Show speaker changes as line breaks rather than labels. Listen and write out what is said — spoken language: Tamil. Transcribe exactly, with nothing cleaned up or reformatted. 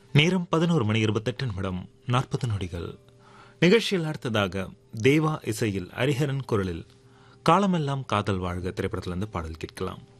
நேரம் பதினோரு மணி இருபத்தெட்டு நிமிடம் நாற்பது நொடிகள். நிகழ்ச்சியில் அடுத்ததாக தேவா இசையில் ஹரிஹரன் குரலில் காலமெல்லாம் காதல் வாழ்க திரைப்படத்திலிருந்து பாடல் கேட்கலாம்.